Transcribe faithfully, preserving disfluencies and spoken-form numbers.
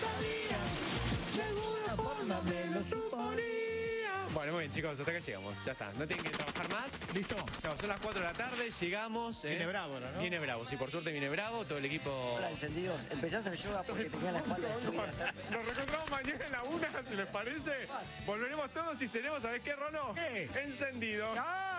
sabía, de alguna forma me lo suponía. Bueno, muy bien, chicos, hasta acá llegamos. Ya está. ¿No tienen que trabajar más? ¿Listo? No, son las cuatro de la tarde, llegamos. ¿eh? Viene Bravo, ¿no? Viene Bravo, sí, por suerte viene Bravo, todo el equipo. Hola, encendidos. Empezás a hacer yoga porque tenía la espalda destruida. Nos reencontramos mañana en la una, si les parece. Volveremos todos y seremos, ¿sabés qué, Rolo? ¿Qué? Encendidos. ¡Ah!